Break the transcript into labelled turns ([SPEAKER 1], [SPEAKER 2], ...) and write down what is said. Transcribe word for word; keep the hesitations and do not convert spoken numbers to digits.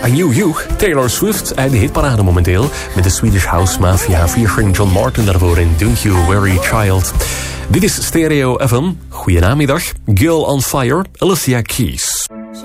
[SPEAKER 1] A New You, Taylor Swift uit de hitparade momenteel. Met de Swedish House Mafia featuring John Martin daarvoor in Don't You Worry Child. Dit is Stereo F M. Goedenamiddag. Girl on Fire, Alicia Keys.